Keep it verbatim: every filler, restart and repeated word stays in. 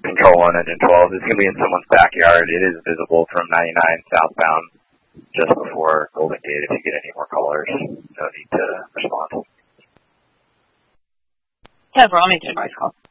Control one, Engine twelve. It's going to be in someone's backyard. It is visible from ninety-nine southbound just before Golden Gate. If you get any more colors, no need to respond. ten for Wilmington. Nice call.